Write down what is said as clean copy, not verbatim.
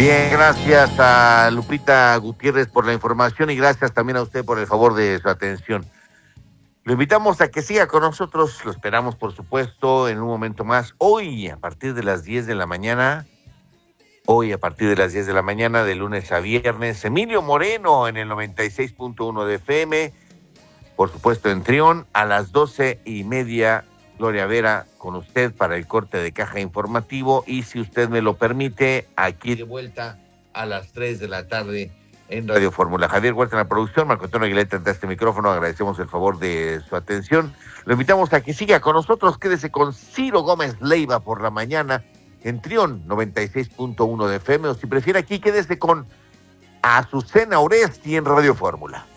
Bien, gracias a Lupita Gutiérrez por la información y gracias también a usted por el favor de su atención. Lo invitamos a que siga con nosotros, lo esperamos por supuesto en un momento más. Hoy a partir de las 10 de la mañana, de lunes a viernes, Emilio Moreno en el 96.1 de FM, por supuesto en Trión, a las 12:30, Gloria Vera con usted para el corte de caja informativo y si usted me lo permite, aquí de vuelta a las 3 de la tarde en Radio Fórmula. Javier Huerta en la producción, Marco Antonio Aguilera ante este micrófono, agradecemos el favor de su atención. Lo invitamos a que siga con nosotros, quédese con Ciro Gómez Leiva por la mañana en Trión 96.1 de FM o si prefiere aquí quédese con Azucena Oresti en Radio Fórmula.